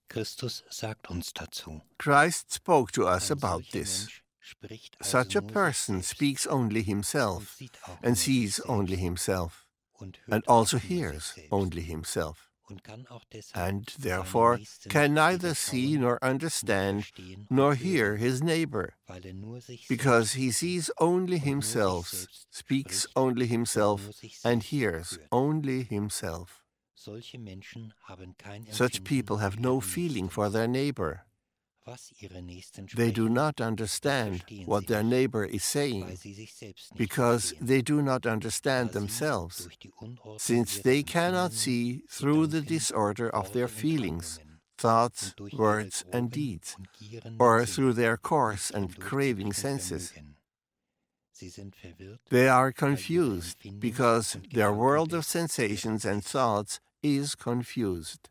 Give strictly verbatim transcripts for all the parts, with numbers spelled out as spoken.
Christus sagt uns dazu. Christ spoke to us Ein about solcher this. Mensch spricht also Such a nur sich person selbst speaks only und himself, sieht auch and nur sich sees only selbst himself, und and hört auch also nur sich hears selbst only himself, und kann auch deshalb and seine therefore Nächsten can neither weder see schauen, nor noch understand, verstehen und nor hear hören, his neighbor, weil er nur sich because selbst he sieht sees only und nur sich himself, selbst speaks spricht only und himself, nur sich and selbst hears hört. only himself. Solche Menschen haben kein Such Empfinden people have für no ihre feeling Nächsten. for their neighbor. Was ihre Nächsten They do sprechen, not das understand verstehen what sie their nicht, neighbor is weil saying, sie sich selbst nicht because verstehen. they do not understand Da sie themselves, durch die Unordnung since ihrer they cannot Empfindungen, see through the Gedanken, disorder of their Worte und feelings, Handlungen thoughts, und durch ihre words, and groben deeds, und gierenden or Sinne through their nicht coarse and hindurchzublicken craving senses. vermögen. Sie sind verwirrt, They are weil ihre confused Empfindungs- because und their world of Gedankenwelt sensations and irre ist. thoughts is confused.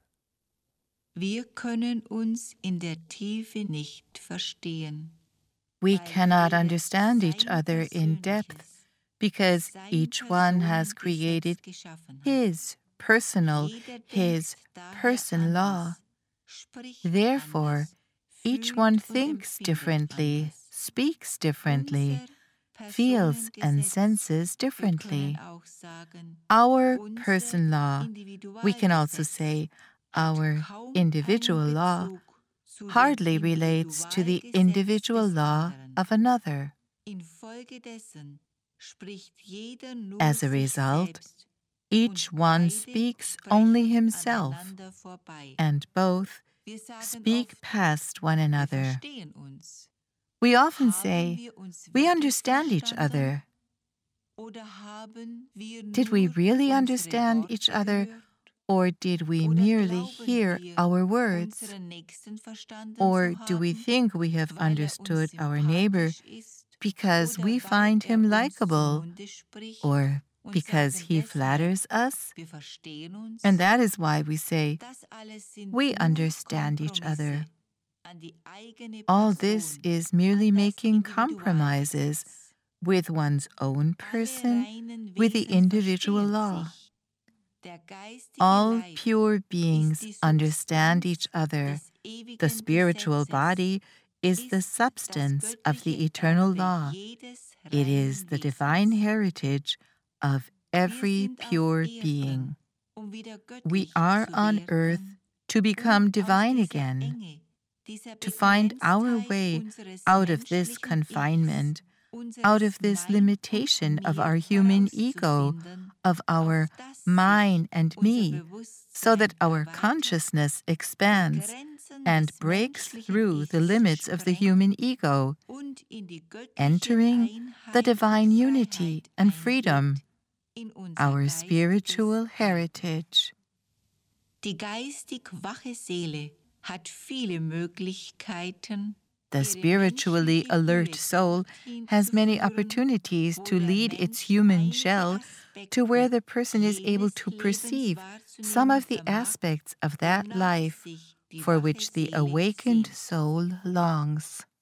Wir können uns in der Tiefe nicht verstehen. We weil cannot jeder understand each sein other in depth persönliches, because sein each one has Personengesetz created geschaffen hat. his personal, Jeder his denkt daher person law. anders, spricht Therefore, anders, each fühlt one und thinks empfindet differently, anders. speaks differently, Unser feels and Personengesetz, senses wir können differently. auch sagen, Our unser person law, we can also Individualgesetz, say hat our kaum individual einen law, Bezug zu dem hardly relates to the Individualgesetz individual des law anderen. of another. Infolgedessen spricht jeder nur As a sich result, selbst each und one beide speaks sprechen only himself, aneinander vorbei. and both Wir sagen speak oft, past one wir another. verstehen uns. We often Haben say, wir uns we wirklich understand each verstanden? other. Oder haben wir Did we nur really unsere understand Worte each other, gehört? or did we Oder merely glauben hear wir, our words? unseren Nächsten verstanden Or zu do we haben, think we have weil er uns understood our neighbor sympathisch ist, because oder we weil find er him uns zum likable, Munde spricht or und because sagen he deshalb, flatters us? wir verstehen uns? And that is why we say, Das alles sind we nur understand each other. Kompromisse an die eigene All this Person, is merely an das making compromises Individualgesetz. with one's own Alle person, reinen with the Wesen individual verstehen law. sich. Der geistige All Leib pure ist beings die understand Substanz each other. des ewigen The spiritual Gesetzes, body is ist the das substance of the göttliche eternal Erbe law. jedes It is reinen the divine Wesens. heritage of Wir every sind auf pure Erden, being. um wieder We göttlich are zu on werden, earth to um become aus divine dieser again, Enge, dieser to find our Begrenztheit way unseres out of this menschlichen confinement, Ichs, out unseres of this Mein limitation und of Mir our human ego, herauszufinden, of our auf dass mine sich and unser me, so that Bewusstsein our erweitert, consciousness die expands Grenzen and des breaks menschlichen through the Ichs limits of the sprengt human ego, und in die göttliche entering the Einheit divine und unity Freiheit and eingeht freedom, in unser our geistiges spiritual Leben. heritage. Die geistig wache Seele hat viele Möglichkeiten, The ihre spiritually menschliche alert Hülle soul dorthin has zu many führen, opportunities wo to der lead its Mensch human einige shell Aspekte to where the person is able jenes to Lebens perceive some wahrzunehmen of the vermag, aspects of that wonach life sich die for wache which the Seele awakened sehnt. soul longs.